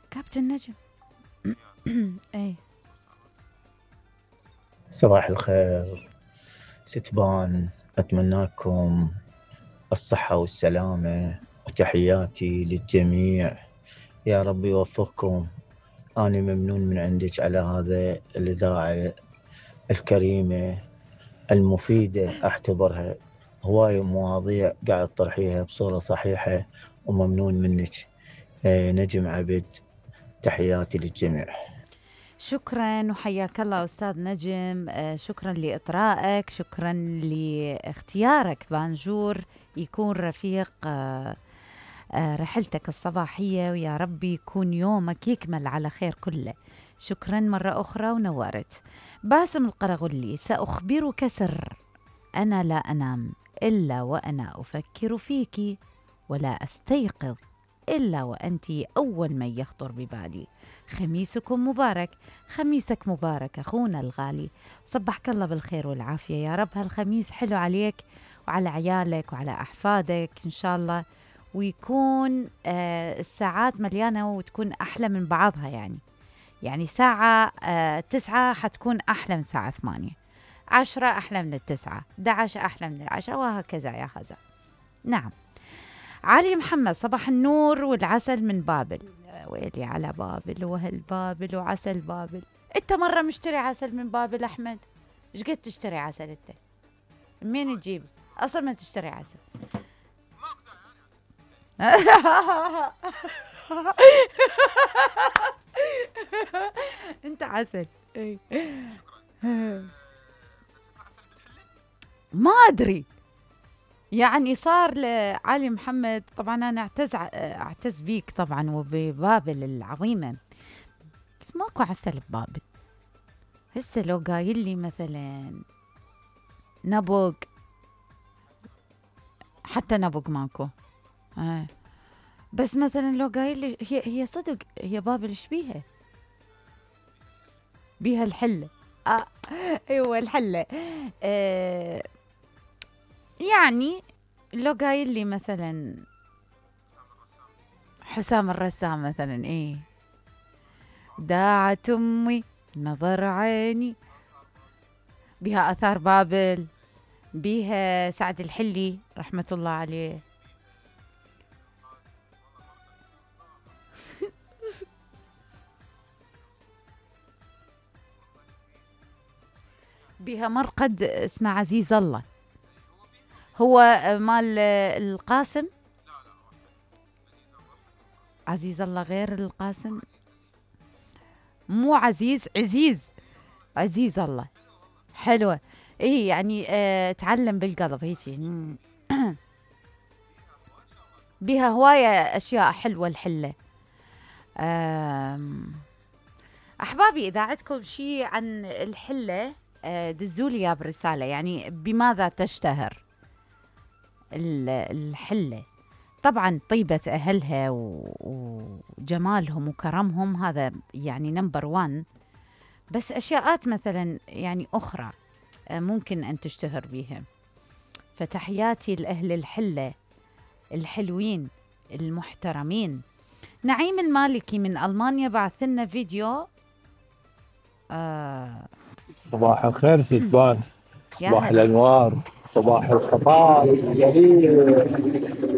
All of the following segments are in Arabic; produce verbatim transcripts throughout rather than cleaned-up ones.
كابتن نجم. اي صباح الخير ستبان، أتمنىكم الصحة والسلامة وتحياتي للجميع. يا رب يوفقكم. أنا ممنون من عندك على هذا الإذاعة الكريمة المفيدة، أعتبرها هواية مواضيع قاعد تطرحيها بصورة صحيحة، وممنون منك. آه، نجم عبد، تحياتي للجميع. شكرا وحياك الله أستاذ نجم. آه شكرا لإطرائك، شكرا لاختيارك بانجور يكون رفيق آه آه رحلتك الصباحية، ويا ربي يكون يومك يكمل على خير كله. شكرا مرة أخرى ونورت. باسم القرغلي: سأخبرك سر، أنا لا أنام إلا وأنا أفكر فيك، ولا أستيقظ إلا وأنت أول من يخطر ببالي. خميسكم مبارك. خميسك مبارك أخونا الغالي، صبحك الله بالخير والعافية يا رب. هالخميس حلو عليك وعلى عيالك وعلى أحفادك إن شاء الله، ويكون آه الساعات مليانة وتكون أحلى من بعضها. يعني يعني ساعة آه تسعة حتكون أحلى من ساعة ثمانية، عشرة أحلى من التسعة، دعش أحلى من العشرة، وهكذا يا هذا. نعم. علي محمد: صباح النور والعسل من بابل. ويلي على بابل وهل بابل وعسل بابل. انت مرة مشتري عسل من بابل أحمد؟ ايش قد تشتري عسل انت؟ منين تجيب؟ أصلا ما تشتري عسل. انت عسل. ما أدري، يعني صار لعلي محمد. طبعا أنا أعتز أعتز بيك طبعا وببابل العظيمة، بس ماكو عسل ببابل. هسه لو قايل لي مثلا نبق، حتى نبق ماكو. آه. بس مثلا لو قايل لي هي هي صدق هي بابل ايش بيها؟ بيها الحلة. آه. ايوه الحلة. آه. يعني لو قايل لي مثلا حسام الرسام مثلا، ايه داعت امي نظر عيني، بها اثار بابل، بها سعد الحلي رحمة الله عليه. بها مرقد اسمه عزيز الله، هو مال القاسم. عزيز الله غير القاسم، مو عزيز، عزيز عزيز الله. حلوة. ايه يعني اه تعلم بالقلب هيك. بها هواية اشياء حلوة الحلة. احبابي اذا عندكم شيء عن الحلة اه دزولي يا برسالة، يعني بماذا تشتهر الحلة؟ طبعا طيبة أهلها وجمالهم وكرمهم، هذا يعني نمبر وان. بس أشياءات مثلا يعني أخرى ممكن أن تشتهر بها. فتحياتي لأهل الحلة الحلوين المحترمين. نعيم المالكي من ألمانيا بعث لنا فيديو. آه صباح الخير ستبان، يا صباح هلا. الأنوار، صباح الخطاب الجميل.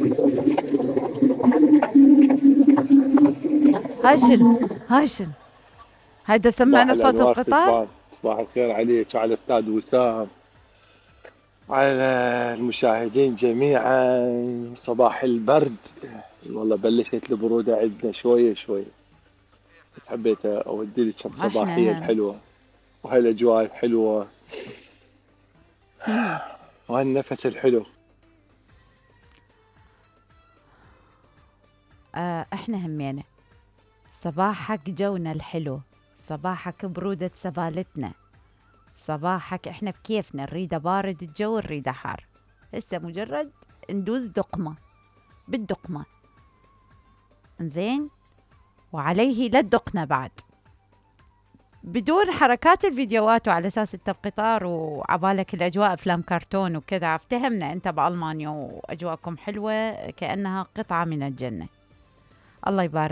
هاشل هاشل، هيدا صباح سمعنا صوت الأنوار القطار. ستبان، صباح الخير عليك وعلى أستاذ وسام، على المشاهدين جميعا. صباح البرد، والله بلشت البرودة عندنا شوية شوية، بس حبيت أودي لك الصباحية احنا الحلوة وهالأجواء الحلوة وهالنفس الحلو. آه احنا همينا صباحك جونا الحلو، صباحك برودة سبالتنا، صباحك احنا بكيفنا، نريده بارد الجو نريده حار. هسه مجرد ندوز دقمة بالدقمة، انزين، وعليه لا تدقنا بعد بدون حركات الفيديوهات، وعلى اساس انت بقطار وعبالك الاجواء افلام كرتون وكذا. افتهمنا انت بالمانيا واجواءكم حلوة كأنها قطعة من الجنة. الله يبارك.